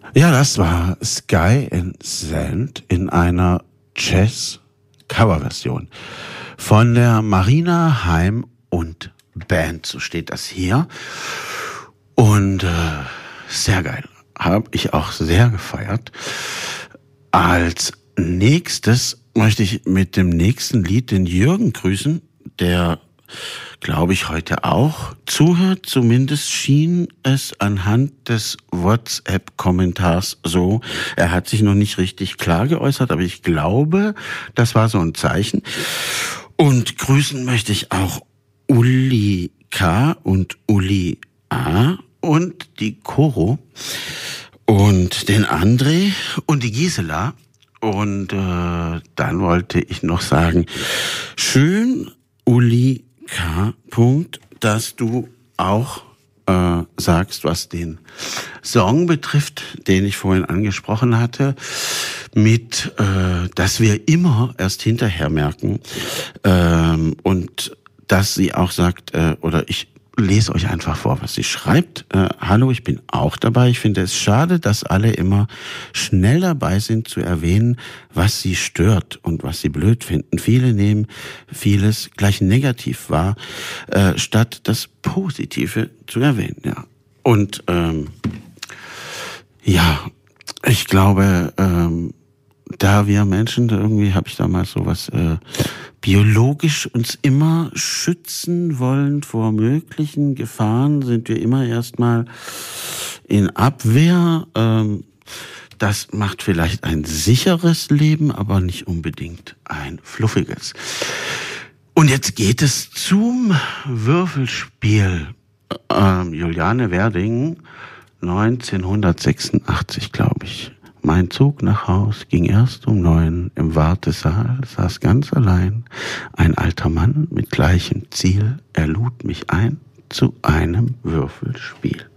Ja, das war Sky and Sand in einer Jazz-Coverversion von der Marina Heim und Band, so steht das hier. Und sehr geil, habe ich auch sehr gefeiert. Als nächstes möchte ich mit dem nächsten Lied den Jürgen grüßen, der, glaube ich, heute auch zuhört. Zumindest schien es anhand des WhatsApp-Kommentars so. Er hat sich noch nicht richtig klar geäußert, aber ich glaube, das war so ein Zeichen. Und grüßen möchte ich auch Uli K. und Uli A. und die Coro und den André und die Gisela. Und dann wollte ich noch sagen, schön, Uli K. dass du auch sagst, was den Song betrifft, den ich vorhin angesprochen hatte, mit, dass wir immer erst hinterher merken und dass sie auch sagt, oder ich lese euch einfach vor, was sie schreibt. Hallo, ich bin auch dabei. Ich finde es schade, dass alle immer schnell dabei sind zu erwähnen, was sie stört und was sie blöd finden. Viele nehmen vieles gleich negativ wahr, statt das Positive zu erwähnen. Ja. Und ja, ich glaube, da wir Menschen, irgendwie habe ich damals sowas biologisch uns immer schützen wollen vor möglichen Gefahren, sind wir immer erstmal in Abwehr. Das macht vielleicht ein sicheres Leben, aber nicht unbedingt ein fluffiges. Und jetzt geht es zum Würfelspiel. Juliane Werding, 1986, glaube ich. Mein Zug nach Haus ging erst um 9. Im Wartesaal saß ganz allein ein alter Mann mit gleichem Ziel. Er lud mich ein zu einem Würfelspiel.